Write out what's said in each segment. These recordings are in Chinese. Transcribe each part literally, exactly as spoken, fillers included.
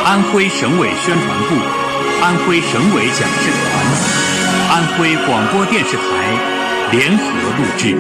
安徽省委宣传部、安徽省委讲师团、安徽广播电视台联合录制。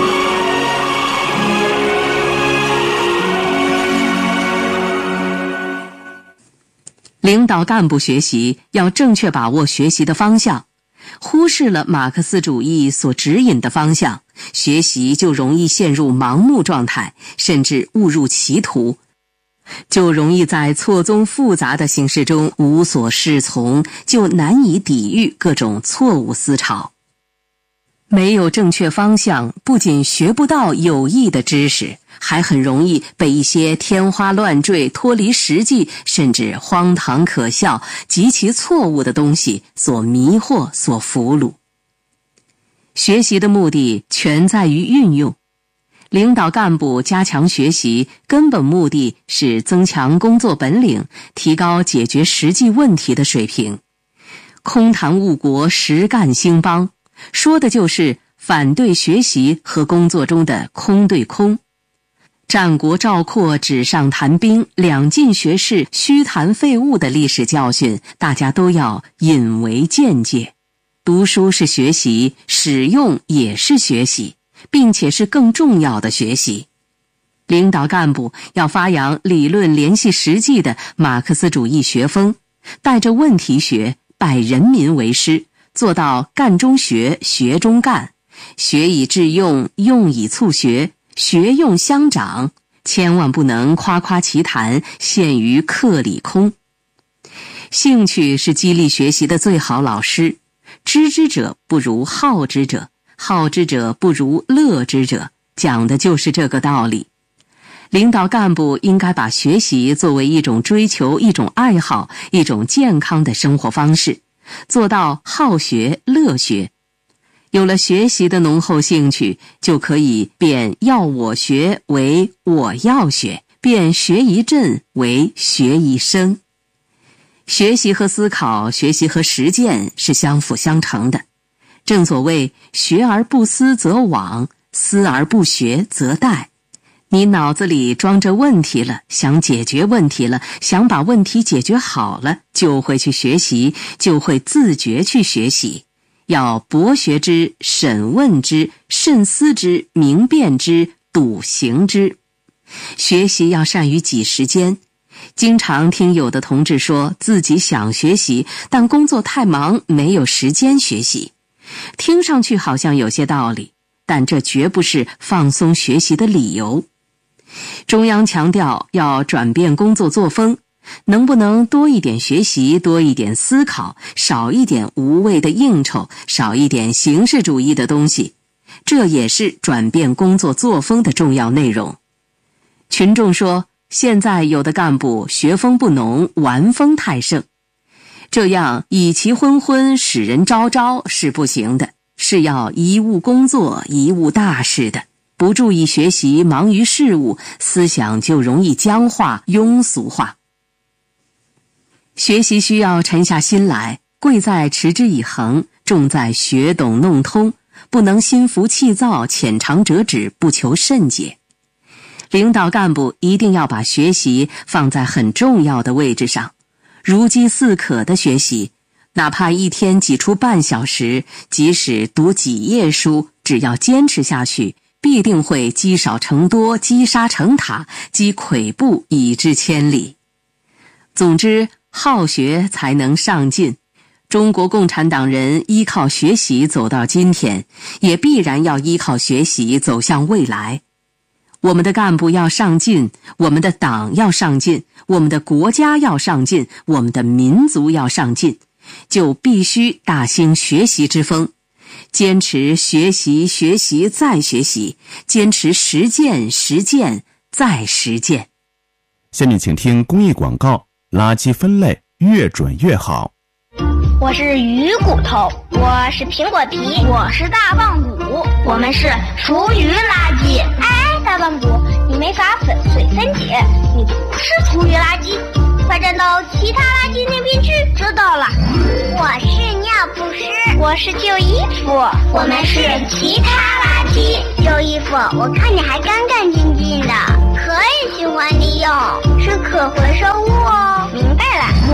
领导干部学习要正确把握学习的方向，忽视了马克思主义所指引的方向，学习就容易陷入盲目状态，甚至误入歧途，就容易在错综复杂的形势中无所适从，就难以抵御各种错误思潮。没有正确方向，不仅学不到有益的知识，还很容易被一些天花乱坠、脱离实际，甚至荒唐可笑、极其错误的东西所迷惑、所俘虏。学习的目的全在于运用。领导干部加强学习，根本目的是增强工作本领，提高解决实际问题的水平。空谈误国，实干兴邦，说的就是反对学习和工作中的空对空。战国赵括纸上谈兵，两晋学士虚谈废物的历史教训，大家都要引为鉴戒。读书是学习，使用也是学习，并且是更重要的学习。领导干部要发扬理论联系实际的马克思主义学风，带着问题学，拜人民为师，做到干中学，学中干，学以致用，用以促学，学用相长，千万不能夸夸其谈，陷于课里空。兴趣是激励学习的最好老师，知之者不如好之者，好之者不如乐之者，讲的就是这个道理。领导干部应该把学习作为一种追求，一种爱好，一种健康的生活方式，做到好学乐学。有了学习的浓厚兴趣，就可以变要我学为我要学，变学一阵为学一生。学习和思考，学习和实践是相辅相成的。正所谓学而不思则罔，思而不学则殆。你脑子里装着问题了，想解决问题了，想把问题解决好了，就会去学习，就会自觉去学习。要博学之，审问之，慎思之，明辨之，笃行之。学习要善于挤时间。经常听有的同志说自己想学习，但工作太忙，没有时间学习。听上去好像有些道理，但这绝不是放松学习的理由。中央强调要转变工作作风，能不能多一点学习，多一点思考，少一点无谓的应酬，少一点形式主义的东西，这也是转变工作作风的重要内容。群众说，现在有的干部学风不浓，玩风太盛，这样以其昏昏，使人昭昭是不行的，是要贻误工作，贻误大事的。不注意学习，忙于事务，思想就容易僵化、庸俗化。学习需要沉下心来，贵在持之以恒，重在学懂弄通，不能心浮气躁、浅尝辄止，不求甚解。领导干部一定要把学习放在很重要的位置上，如饥似渴的学习，哪怕一天挤出半小时，即使读几页书，只要坚持下去，必定会积少成多，积沙成塔，积跬步以至千里。总之，好学才能上进。中国共产党人依靠学习走到今天，也必然要依靠学习走向未来。我们的干部要上进，我们的党要上进，我们的国家要上进，我们的民族要上进，就必须大兴学习之风，坚持学习，学习再学习，坚持实践，实践再实践。 下面请听公益广告，垃圾分类越准越好。 我是鱼骨头，我是苹果皮，我是大棒骨，我们是厨余垃圾。哎，大棒骨，你没法粉碎分解，你不是厨余垃圾，快站到其他垃圾那边去，知道了？我是尿不湿，我是旧衣服，我们是其他垃圾。旧衣服，我看你还干干净净的，可以循环利用，是可回收物哦。明白了。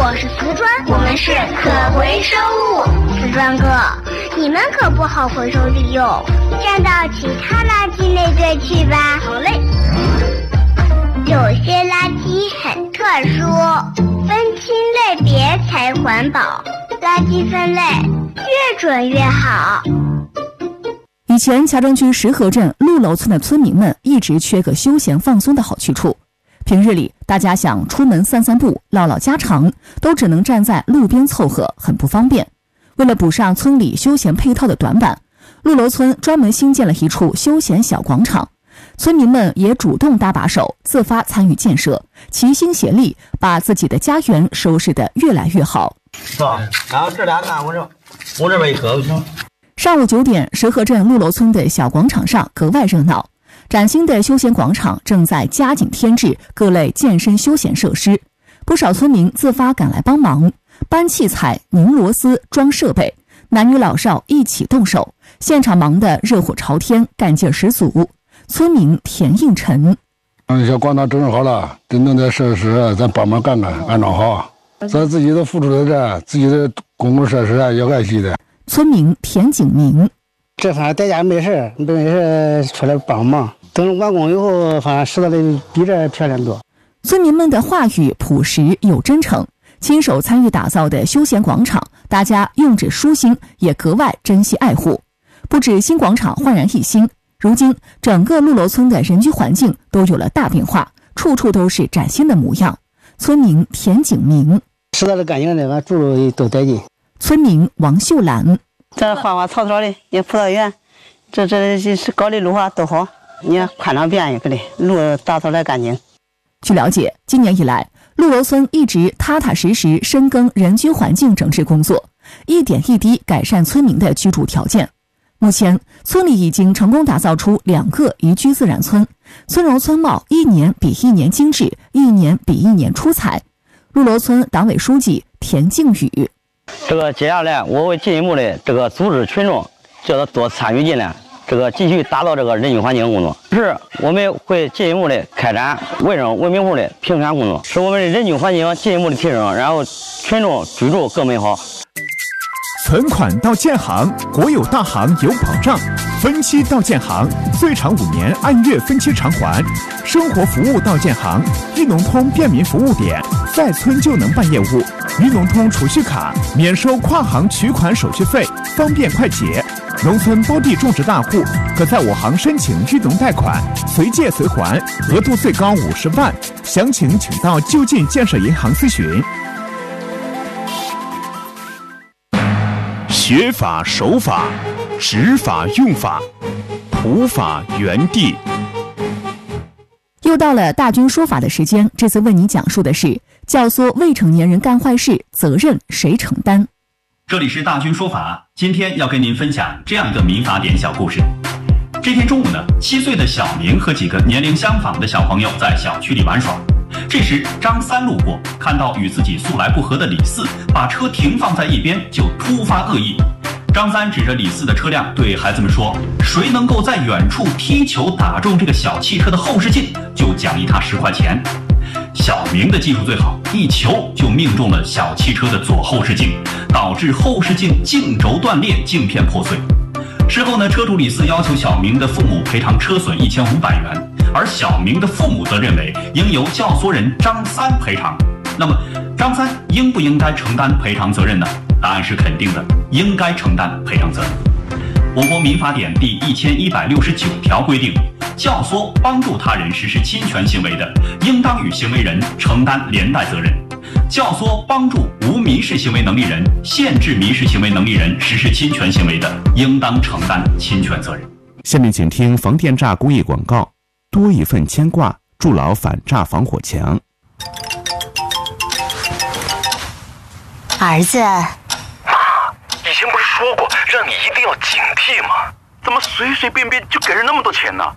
我是瓷砖，我们是可回收物。瓷砖哥，你们可不好回收利用，占到其他垃圾类堆去吧。好嘞。有些垃圾很特殊，分清类别才环保，垃圾分类越准越好。 以前乔庄区石河镇陆楼村的村民们一直缺个休闲放松的好去处。平日里，大家想出门散散步、唠唠家常，都只能站在路边凑合，很不方便。为了补上村里休闲配套的短板，陆楼村专门新建了一处休闲小广场。村民们也主动搭把手，自发参与建设，齐心协力，把自己的家园收拾得越来越好。 是吧？然后这俩拿我这，我这边一搁就行。 上午九点，石河镇陆楼村的小广场上格外热闹。崭新的休闲广场正在加紧添置各类健身休闲设施，不少村民自发赶来帮忙，搬器材、拧螺丝、装设备，男女老少一起动手，现场忙得热火朝天，干劲十足。村民田应晨： 嗯，小广场整整好了，真正的设施咱帮忙干干，安装好。咱自己都付出的这，自己的公共设施要爱惜的。 村民田景明： 这反正在家没事没事出来帮忙。等完工以后，反正拾到的比这漂亮多。 村民们的话语朴实又真诚，亲手参与打造的休闲广场，大家用着舒心，也格外珍惜爱护。不止新广场焕然一新，如今整个陆楼村的人居环境都有了大变化，处处都是崭新的模样。村民田景明： 拾到的干净的，完住都带劲。 村民王秀兰： 这花花草草的，也葡萄园，这这这是高的绿化都好。你看宽敞便一个的，路打扫得干净。 据了解，今年以来，陆楼村一直踏踏实实深耕人居环境整治工作，一点一滴改善村民的居住条件。目前，村里已经成功打造出两个宜居自然村，村容村貌一年比一年精致，一年比一年出彩。陆楼村党委书记田靖宇： 这个接下来我会进一步的这个组织群众，叫他多参与进来。这个继续打造这个人居环境工作，是我们会进一步的开展卫生文明户的评选工作，使我们的人居环境进一步的提升，然后群众居住更美好。 存款到建行，国有大行有保障；分期到建行，最长五年按月分期偿还；生活服务到建行，豫农通便民服务点，在村就能办业务；豫农通储蓄卡免收跨行取款手续费，方便快捷。农村包地种植大户可在我行申请豫农贷款，随借随还，额度最高五十万。详情请到就近建设银行咨询。学法守法，执法用法，普法原地。 又到了大军说法的时间，这次为你讲述的是教唆未成年人干坏事，责任谁承担？ 这里是大军说法，今天要跟您分享这样一个民法典小故事。这天中午呢，七岁的小明和几个年龄相仿的小朋友在小区里玩耍。这时张三路过，看到与自己素来不合的李四把车停放在一边，就突发恶意。张三指着李四的车辆对孩子们说，谁能够在远处踢球打中这个小汽车的后视镜，就奖励他十块钱。小明的技术最好，一球就命中了小汽车的左后视镜，导致后视镜镜轴断裂，镜片破碎。事后呢，车主李四要求小明的父母赔偿车损一千五百元，而小明的父母则认为应由教唆人张三赔偿。那么张三应不应该承担赔偿责任呢？答案是肯定的，应该承担赔偿责任。我国民法典第一千一百六十九条规定，教唆帮助他人实施侵权行为的，应当与行为人承担连带责任。教唆帮助无民事行为能力人限制民事行为能力人实施侵权行为的，应当承担侵权责任。 下面请听防电诈公益广告，多一份牵挂，筑牢反诈防火墙。 儿子， 妈，以前不是说过让你一定要警惕吗？怎么随随便便就给人那么多钱呢？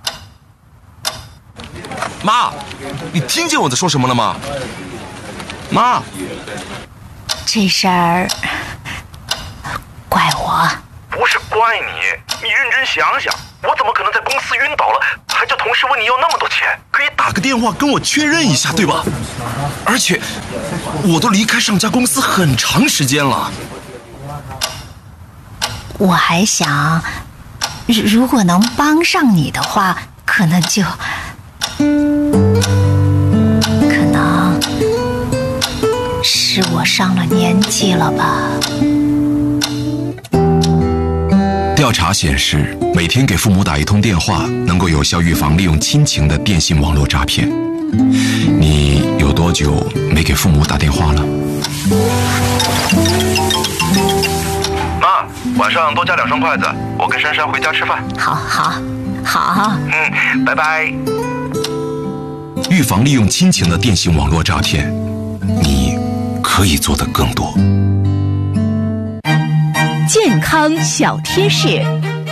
妈，你听见我在说什么了吗？妈， 这事儿怪我。 不是怪你，你认真想想， 我怎么可能在公司晕倒了，还叫同事问你要那么多钱？ 可以打个电话跟我确认一下，对吧？而且我都离开上家公司很长时间了。 我还想，如果能帮上你的话，可能就，可能是我上了年纪了吧。 调查显示，每天给父母打一通电话，能够有效预防利用亲情的电信网络诈骗。你有多久没给父母打电话了？ 妈，晚上多加两双筷子，我跟珊珊回家吃饭。 好，好，好。 嗯，拜拜。 预防利用亲情的电信网络诈骗，你可以做得更多。 健康小贴士。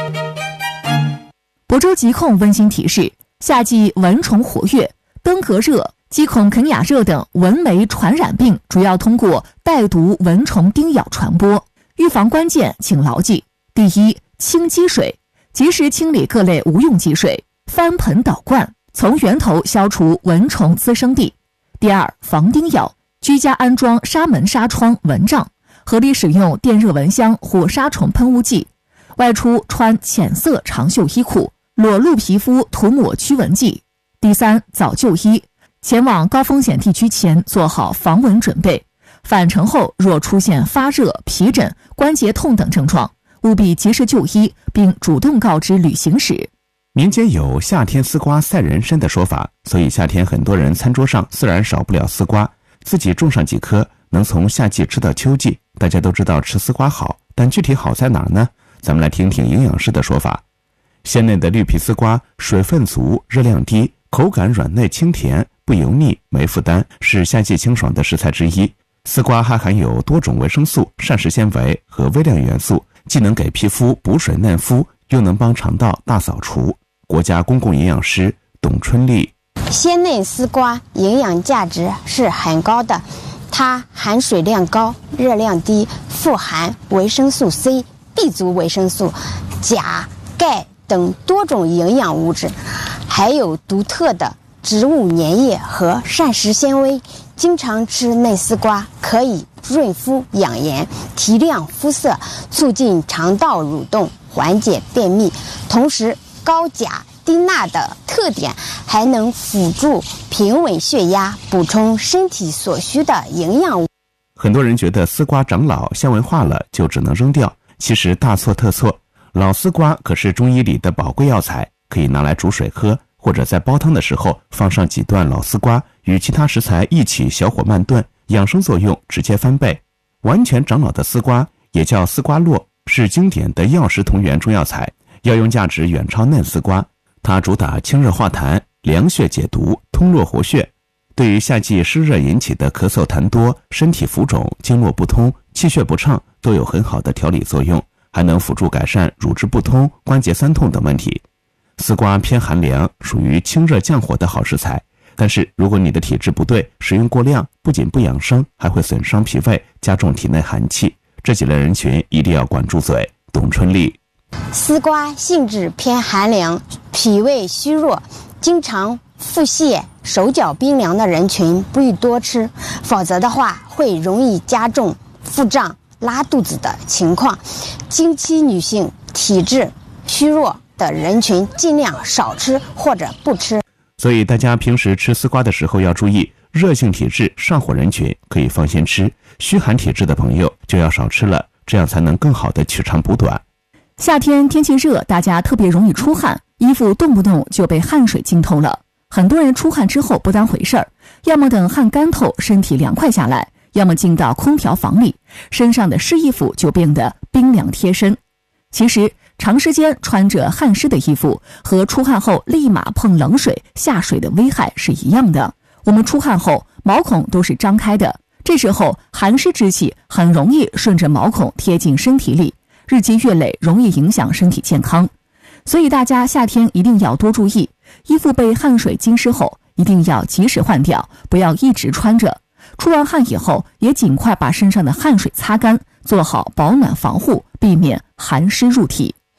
亳州疾控温馨提示：夏季蚊虫活跃，登革热、鸡孔肯雅热等蚊媒传染病主要通过带毒蚊虫叮咬传播。预防关键请牢记：第一，清积水，及时清理各类无用积水，翻盆倒罐，从源头消除蚊虫滋生地。第二，防叮咬，居家安装纱门纱窗蚊帐，合理使用电热蚊香或杀虫喷雾剂。外出穿浅色长袖衣裤，裸露皮肤涂抹驱蚊剂。第三，早就医，前往高风险地区前做好防蚊准备。返程后若出现发热、皮疹、关节痛等症状，务必及时就医，并主动告知旅行史。 民间有夏天丝瓜赛人参的说法，所以夏天很多人餐桌上自然少不了丝瓜，自己种上几颗，能从夏季吃到秋季。大家都知道吃丝瓜好，但具体好在哪儿呢？咱们来听听营养师的说法。鲜嫩的绿皮丝瓜水分足，热量低，口感软嫩清甜，不油腻，没负担，是夏季清爽的食材之一。丝瓜还含有多种维生素、膳食纤维和微量元素，既能给皮肤补水嫩肤，又能帮肠道大扫除。国家公共营养师董春丽： 鲜嫩丝瓜营养价值是很高的，它含水量高，热量低，富含维生素 C、B 族维生素、钾、钙等多种营养物质，还有独特的植物粘液和膳食纤维。经常吃嫩丝瓜可以润肤养颜，提亮肤色，促进肠道蠕动，缓解便秘。同时，高钾低钠的特点还能辅助平稳血压，补充身体所需的营养物。 很多人觉得丝瓜长老纤维化了就只能扔掉，其实大错特错。老丝瓜可是中医里的宝贵药材，可以拿来煮水喝，或者在煲汤的时候放上几段老丝瓜，与其他食材一起小火慢炖，养生作用直接翻倍。完全长老的丝瓜也叫丝瓜络，是经典的药食同源中药材，药用价值远超嫩丝瓜。它主打清热化痰、凉血解毒、通络活血，对于夏季湿热引起的咳嗽痰多、身体浮肿、经络不通、气血不畅都有很好的调理作用，还能辅助改善乳汁不通、关节酸痛等问题。丝瓜偏寒凉，属于清热降火的好食材，但是如果你的体质不对，食用过量，不仅不养生，还会损伤脾胃，加重体内寒气，这几类人群一定要管住嘴。董春丽： 丝瓜性质偏寒凉，脾胃虚弱，经常腹泻、手脚冰凉的人群不宜多吃，否则的话会容易加重腹胀、拉肚子的情况。经期女性、体质虚弱的人群尽量少吃或者不吃。 所以大家平时吃丝瓜的时候要注意，热性体质、上火人群可以放心吃，虚寒体质的朋友就要少吃了，这样才能更好的取长补短。 夏天天气热，大家特别容易出汗，衣服动不动就被汗水浸透了。很多人出汗之后不当回事儿，要么等汗干透，身体凉快下来，要么进到空调房里，身上的湿衣服就变得冰凉贴身。其实长时间穿着汗湿的衣服和出汗后立马碰冷水下水的危害是一样的。我们出汗后毛孔都是张开的，这时候寒湿之气很容易顺着毛孔贴进身体里，日积月累容易影响身体健康。所以大家夏天一定要多注意，衣服被汗水浸湿后一定要及时换掉，不要一直穿着。出完汗以后也尽快把身上的汗水擦干，做好保暖防护，避免寒湿入体。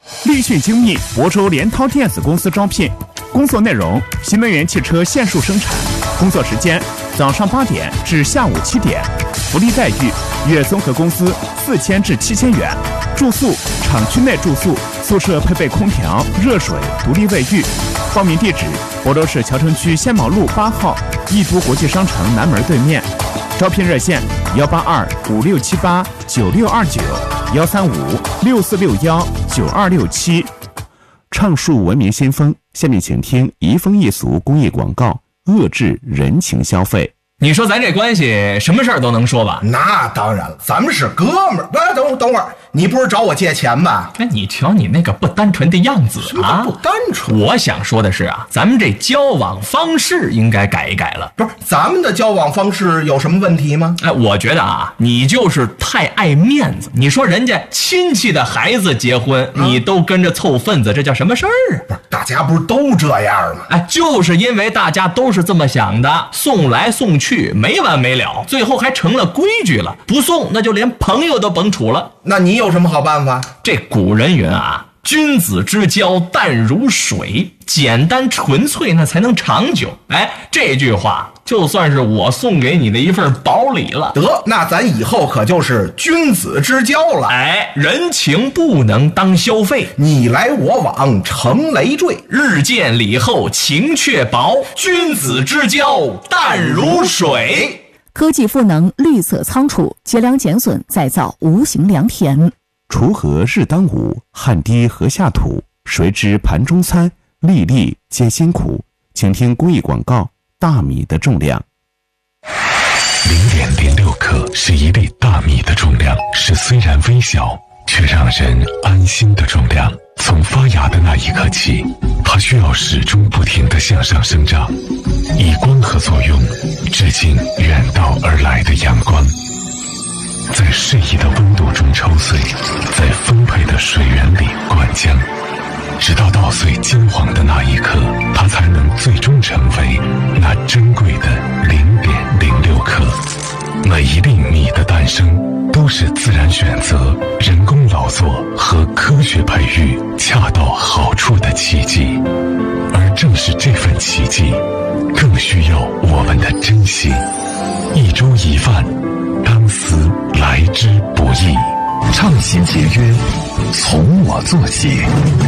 立讯精密亳州联涛电子公司招聘，工作内容：新能源汽车线束生产，工作时间：早上八点至下午七点，福利待遇：月综合工资四千至七千元，住宿厂区内住宿，宿舍配备空调、热水、独立卫浴。报名地址：亳州市谯城区仙毛路八号易都国际商城南门对面。招聘热线：幺八二五六七八九六二九，幺三五六四六幺九二六七。畅述文明先锋，下面请听移风易俗公益广告，遏制人情消费。 你说咱这关系什么事儿都能说吧？ 那当然了，咱们是哥们儿。哎，等等会儿，你不是找我借钱吧？ 哎，你瞧你那个不单纯的样子啊！ 不单纯。 我想说的是啊，咱们这交往方式应该改一改了。 不是，咱们的交往方式有什么问题吗？ 哎，我觉得啊，你就是太爱面子。你说人家亲戚的孩子结婚，啊、你都跟着凑份子，这叫什么事儿啊？ 不是，大家不是都这样吗？ 哎，就是因为大家都是这么想的，送来送去。没完没了，最后还成了规矩了。不送那就连朋友都甭处了。 那你有什么好办法？ 这古人云啊，君子之交淡如水，简单纯粹那才能长久。哎，这句话就算是我送给你的一份薄礼了。 得，那咱以后可就是君子之交了。 哎，人情不能当消费， 你来我往成累赘， 日见礼后情却薄，君子之交淡如水。 科技赋能绿色仓储，节粮减损，再造无形良田。 锄禾日当午，汗滴禾下土，谁知盘中餐，粒粒皆辛苦。请听公益广告：大米的重量。 零点零六克是一粒大米的重量，是虽然微小却让人安心的重量。从发芽的那一刻起，它需要始终不停地向上生长，以光合作用致敬远道而来的阳光，在适宜的温度中抽穗，在丰沛的水源里灌浆，直到稻穗金黄的那一刻，它才能最终成为那珍贵的零点零六克。每一粒米的诞生都是自然选择、人工劳作和科学培育恰到好处的奇迹，而正是这份奇迹更需要我们的珍惜。一粥一饭，当思来之不易， 畅行节约，从我做起。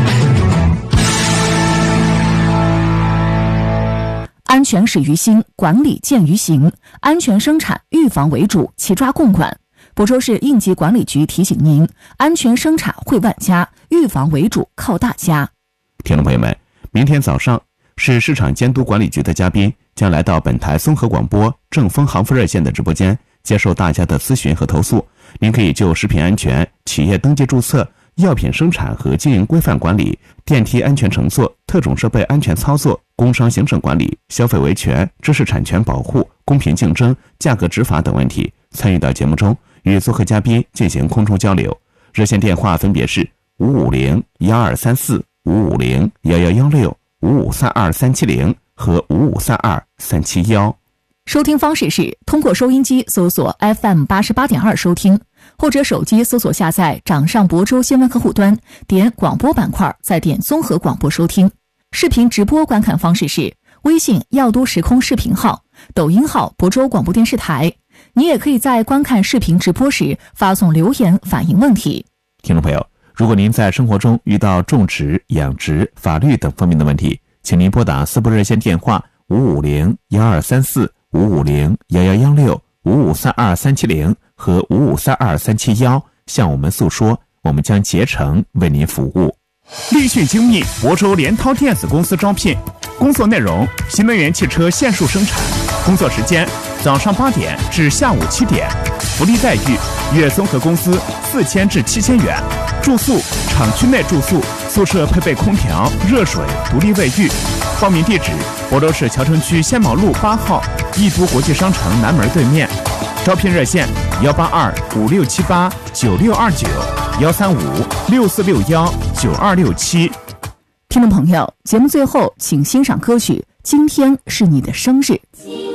安全始于心，管理见于行，安全生产预防为主，齐抓共管。亳州市应急管理局提醒您，安全生产惠万家，预防为主靠大家。 听众朋友们，明天早上市市场监督管理局的嘉宾将来到本台综合广播正风行富热线的直播间，接受大家的咨询和投诉。您可以就食品安全、企业登记注册、药品生产和经营规范管理、电梯安全乘坐、特种设备安全操作、工商行政管理、消费维权、知识产权保护、公平竞争、价格执法等问题参与到节目中，与做客嘉宾进行空中交流。热线电话分别是五五零幺二三四、五五零幺幺幺六、五五三二三七零和五五三二三七幺。 收听方式是通过收音机搜索 F M 八十八点二收听，或者手机搜索下载掌上亳州新闻客户端，点广播板块，再点综合广播收听。视频直播观看方式是微信药都时空视频号、抖音号亳州广播电视台。你也可以在观看视频直播时发送留言反映问题。 听众朋友，如果您在生活中遇到种植、养殖、法律等方面的问题，请您拨打四部热线电话五五零幺二三四、五五零幺幺幺六、五五三二三七零和五五三二三七幺，向我们诉说，我们将竭诚为您服务。立讯精密亳州联涛电子公司招聘，工作内容：新能源汽车线束生产，工作时间：早上八点至下午七点，福利待遇：月综合工资四千至七千元，住宿厂区内住宿，宿舍配备空调、热水、独立卫浴。报名地址：亳州市谯城区仙毛路八号易都国际商城南门对面。招聘热线：幺八二五六七八九六二九、幺三五六四六幺九二六七。 听众朋友，节目最后请欣赏歌曲《今天是你的生日》。